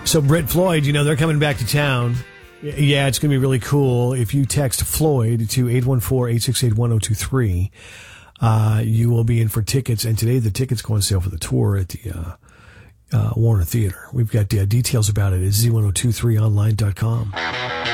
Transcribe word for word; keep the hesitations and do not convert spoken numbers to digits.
So Brett Floyd, you know, they're coming back to town. Yeah, it's going to be really cool. If you text Floyd to eight one four, eight six eight, one zero two three, uh, you will be in for tickets. And today the tickets go on sale for the tour at the uh, uh, Warner Theater. We've got uh, details about it at z one zero two three online dot com.